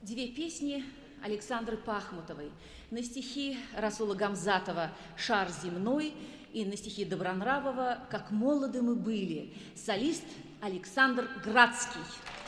Две песни Александры Пахмутовой на стихи Расула Гамзатова «Шар земной» и на стихи Добронравова «Как молоды мы были». Солист Александр Градский.